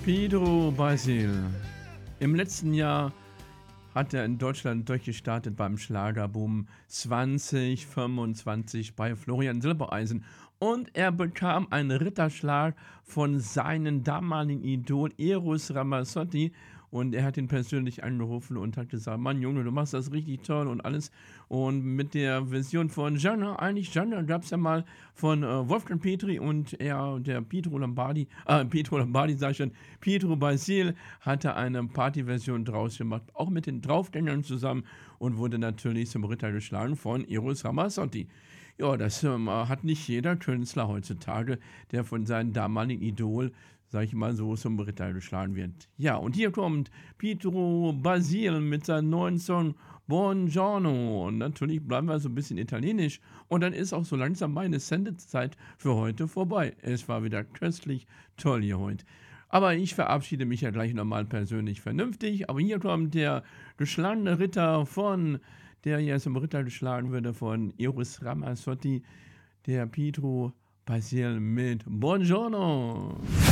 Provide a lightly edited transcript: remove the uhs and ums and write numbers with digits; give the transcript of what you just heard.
Pedro Basil. Im letzten Jahr hat er in Deutschland durchgestartet beim Schlagerboom 2025 bei Florian Silbereisen und er bekam einen Ritterschlag von seinem damaligen Idol Eros Ramazzotti und er hat ihn persönlich angerufen und hat gesagt: „Mann, Junge, du machst das richtig toll und alles.“ Und mit der Version von Gianna gab's ja mal von, Wolfgang Petri und er der Pietro Lombardi sage ich schon, Pietro Basil hatte eine Partyversion draus gemacht, auch mit den Draufgängern zusammen und wurde natürlich zum Ritter geschlagen von Eros Ramazzotti. Ja, das, hat nicht jeder Künstler heutzutage, der von seinem damaligen Idol, sage ich mal so, zum Ritter geschlagen wird. Ja, und hier kommt Pietro Basil mit seinem neuen Song „Buongiorno“ und natürlich bleiben wir so ein bisschen italienisch und dann ist auch so langsam meine Sendezeit für heute vorbei. Es war wieder köstlich toll hier heute. Aber ich verabschiede mich ja gleich nochmal persönlich vernünftig. Aber hier kommt der geschlagene Ritter der hier zum Ritter geschlagen würde von Eros Ramazzotti, der Pietro Basil mit Buongiorno.